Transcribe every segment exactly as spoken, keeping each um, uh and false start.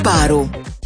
Baru.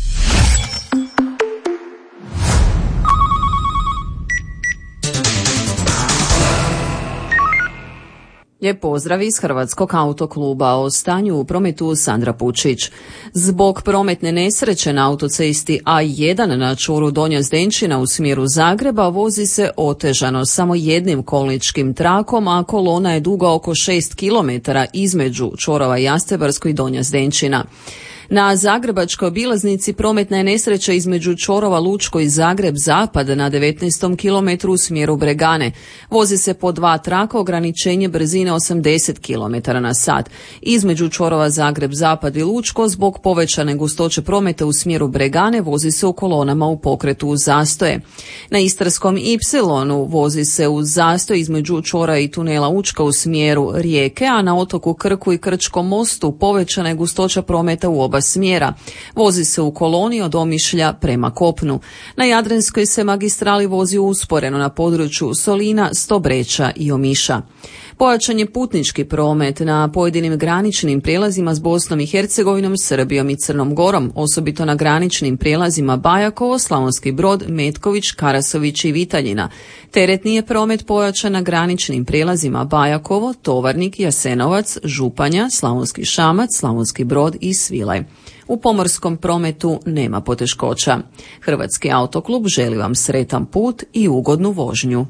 Lijep pozdrav iz Hrvatskog autokluba. O stanju u prometu Sandra Pučić. Zbog prometne nesreće na autocesti A jedan na čvoru Donja Zdenčina u smjeru Zagreba vozi se otežano samo jednim kolničkim trakom, a kolona je duga oko šest kilometara između čvorova Jastebarsko i Donja Zdenčina. Na zagrebačkoj obilaznici prometna je nesreća između čvorova Lučko i Zagreb Zapad na devetnaestom kilometru u smjeru Bregane. Vozi se po dva traka, ograničenje brzine osamdeset kilometara na sat. Između čvorova Zagreb Zapad i Lučko zbog povećane gustoće prometa u smjeru Bregane vozi se u kolonama u pokretu u zastoje. Na Istarskom Ipsilonu vozi se u zastoj između čvora i tunela Učka u smjeru Rijeke, a na otoku Krku i Krčkom mostu povećana je gustoća prometa u oba smjera. Vozi se u koloni od Omišlja prema kopnu. Na Jadranskoj se magistrali vozi usporeno na području Solina, Stobreča i Omiša. Pojačan je putnički promet na pojedinim graničnim prijelazima s Bosnom i Hercegovinom, Srbijom i Crnom Gorom, osobito na graničnim prijelazima Bajakovo, Slavonski Brod, Metković, Karasović i Vitaljina. Teretni je promet pojačan na graničnim prijelazima Bajakovo, Tovarnik, Jasenovac, Županja, Slavonski Šamac, Slavonski Brod i Svilaj. U pomorskom prometu nema poteškoća. Hrvatski autoklub želi vam sretan put i ugodnu vožnju.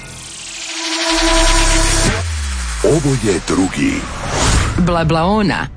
Ovo je drugi Blablaona.